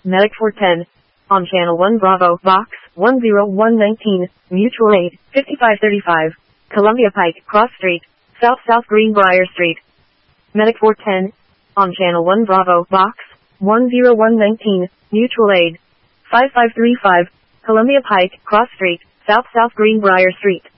Medic 410. On Channel 1 Bravo, Box 10119, Mutual Aid, 5535, Columbia Pike, Cross Street, South Greenbrier Street. Medic 410. On Channel 1 Bravo, Box 10119, Mutual Aid, 5535, Columbia Pike, Cross Street, South Greenbrier Street.